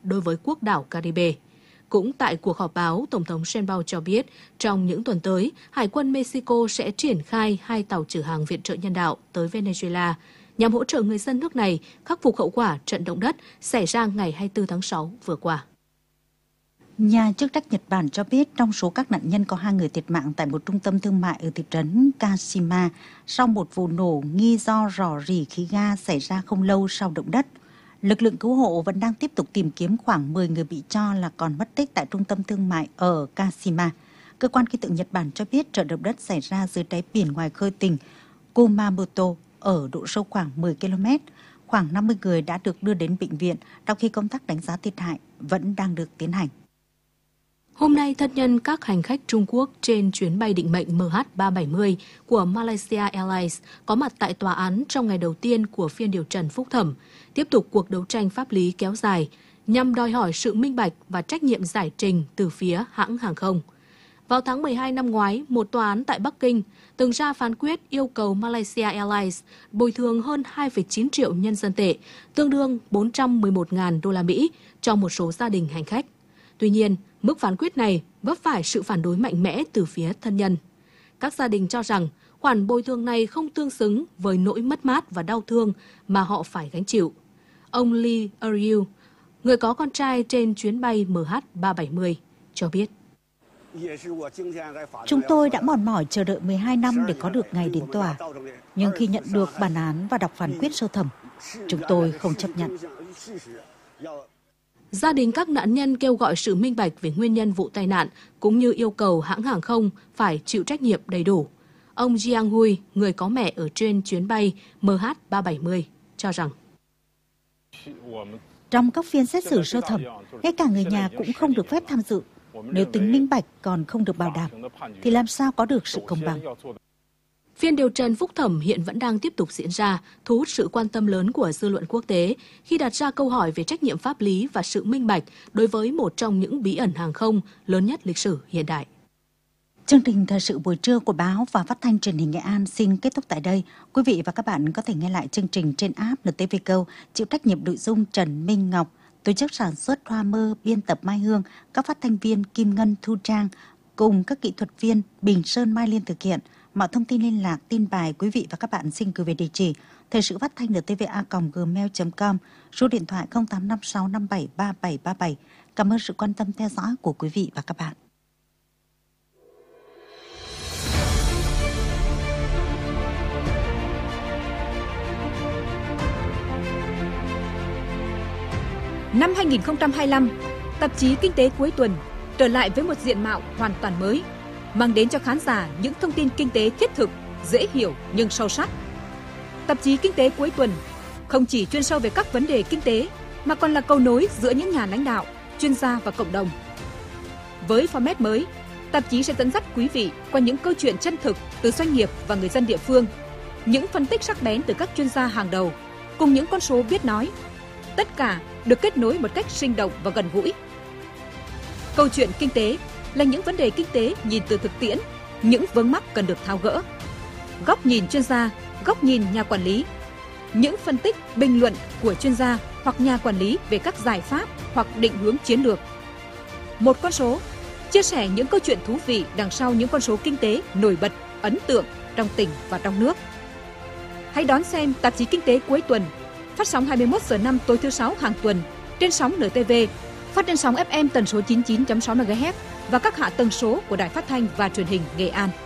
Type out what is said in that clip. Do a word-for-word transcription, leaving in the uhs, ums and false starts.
đối với quốc đảo Caribe. Cũng tại cuộc họp báo, Tổng thống Sheinbaum cho biết trong những tuần tới, Hải quân Mexico sẽ triển khai hai tàu chở hàng viện trợ nhân đạo tới Venezuela nhằm hỗ trợ người dân nước này khắc phục hậu quả trận động đất xảy ra ngày hai mươi tư tháng sáu vừa qua. Nhà chức trách Nhật Bản cho biết trong số các nạn nhân có hai người thiệt mạng tại một trung tâm thương mại ở thị trấn Kashima sau một vụ nổ nghi do rò rỉ khí ga xảy ra không lâu sau động đất. Lực lượng cứu hộ vẫn đang tiếp tục tìm kiếm khoảng mười người bị cho là còn mất tích tại trung tâm thương mại ở Kashima. Cơ quan khí tượng Nhật Bản cho biết trận động đất xảy ra dưới đáy biển ngoài khơi tỉnh Kumamoto ở độ sâu khoảng mười ki lô mét. Khoảng năm mươi người đã được đưa đến bệnh viện, trong khi công tác đánh giá thiệt hại vẫn đang được tiến hành. Hôm nay, thân nhân các hành khách Trung Quốc trên chuyến bay định mệnh M H ba bảy mươi của Malaysia Airlines có mặt tại tòa án trong ngày đầu tiên của phiên điều trần phúc thẩm, tiếp tục cuộc đấu tranh pháp lý kéo dài nhằm đòi hỏi sự minh bạch và trách nhiệm giải trình từ phía hãng hàng không. Vào tháng mười hai năm ngoái, một tòa án tại Bắc Kinh từng ra phán quyết yêu cầu Malaysia Airlines bồi thường hơn hai phẩy chín triệu nhân dân tệ, tương đương bốn trăm mười một nghìn đô la Mỹ cho một số gia đình hành khách. Tuy nhiên, mức phán quyết này vấp phải sự phản đối mạnh mẽ từ phía thân nhân. Các gia đình cho rằng khoản bồi thường này không tương xứng với nỗi mất mát và đau thương mà họ phải gánh chịu. Ông Lee Eryu, người có con trai trên chuyến bay M H ba bảy mươi, cho biết. Chúng tôi đã mòn mỏi chờ đợi mười hai năm để có được ngày đến tòa. Nhưng khi nhận được bản án và đọc phán quyết sơ thẩm, chúng tôi không chấp nhận. Gia đình các nạn nhân kêu gọi sự minh bạch về nguyên nhân vụ tai nạn, cũng như yêu cầu hãng hàng không phải chịu trách nhiệm đầy đủ. Ông Jiang Hui, người có mẹ ở trên chuyến bay M H ba bảy mươi, cho rằng trong các phiên xét xử sơ thẩm, ngay cả người nhà cũng không được phép tham dự. Nếu tính minh bạch còn không được bảo đảm, thì làm sao có được sự công bằng? Phiên điều trần phúc thẩm hiện vẫn đang tiếp tục diễn ra, thu hút sự quan tâm lớn của dư luận quốc tế khi đặt ra câu hỏi về trách nhiệm pháp lý và sự minh bạch đối với một trong những bí ẩn hàng không lớn nhất lịch sử hiện đại. Chương trình thời sự buổi trưa của báo và phát thanh truyền hình Nghệ An xin kết thúc tại đây. Quý vị và các bạn có thể nghe lại chương trình trên app N T V Go, chịu trách nhiệm nội dung Trần Minh Ngọc, tổ chức sản xuất Hoa Mơ, biên tập Mai Hương, các phát thanh viên Kim Ngân, Thu Trang cùng các kỹ thuật viên Bình Sơn, Mai Liên thực hiện. Mọi thông tin liên lạc, tin bài quý vị và các bạn xin gửi về địa chỉ thời sự phát thanh ntva còng gmail chấm com, số điện thoại không tám năm sáu năm bảy ba bảy ba bảy. Cảm ơn sự quan tâm theo dõi của quý vị và các bạn. Năm hai nghìn không trăm hai mươi lăm, tạp chí Kinh tế cuối tuần trở lại với một diện mạo hoàn toàn mới, mang đến cho khán giả những thông tin kinh tế thiết thực, dễ hiểu nhưng sâu sắc. Tạp chí Kinh tế cuối tuần không chỉ chuyên sâu về các vấn đề kinh tế mà còn là cầu nối giữa những nhà lãnh đạo, chuyên gia và cộng đồng. Với format mới, tạp chí sẽ dẫn dắt quý vị qua những câu chuyện chân thực từ doanh nghiệp và người dân địa phương, những phân tích sắc bén từ các chuyên gia hàng đầu, cùng những con số biết nói. Tất cả được kết nối một cách sinh động và gần gũi. Câu chuyện kinh tế là những vấn đề kinh tế nhìn từ thực tiễn, những vướng mắc cần được tháo gỡ. Góc nhìn chuyên gia, góc nhìn nhà quản lý. Những phân tích, bình luận của chuyên gia hoặc nhà quản lý về các giải pháp hoặc định hướng chiến lược. Một con số, chia sẻ những câu chuyện thú vị đằng sau những con số kinh tế nổi bật, ấn tượng trong tỉnh và trong nước. Hãy đón xem tạp chí Kinh tế cuối tuần, phát sóng hai mươi mốt giờ năm tối thứ sáu hàng tuần trên sóng N T V, phát trên sóng F M tần số chín mươi chín chấm sáu MHz và các hạ tần số của Đài Phát thanh và Truyền hình Nghệ An.